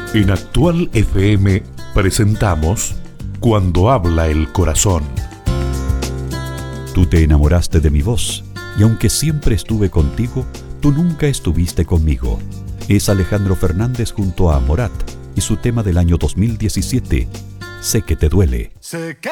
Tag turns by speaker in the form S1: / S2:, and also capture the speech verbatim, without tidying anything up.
S1: En Actual F M presentamos Cuando habla el corazón.
S2: Tú te enamoraste de mi voz, y aunque siempre estuve contigo, tú nunca estuviste conmigo. Es Alejandro Fernández junto a Morat y su tema del año dos mil diecisiete, Sé que te duele.
S3: Sé que